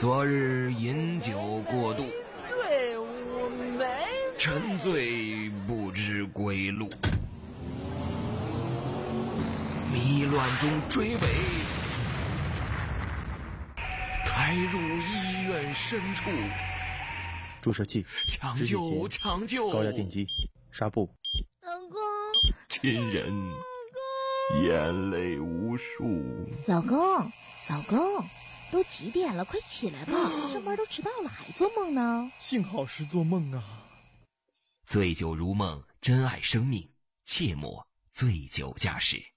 昨日饮酒过度， 对，我没沉醉不知归路，迷乱中追尾，开入医院深处， 注射器、 抢救抢救， 高压电击、纱布。 老公， 亲人眼泪无数。 老公，都几点了？快起来吧，上班都迟到了，还做梦呢？ 幸好是做梦啊。 醉酒如梦，珍爱生命，切莫醉酒驾驶。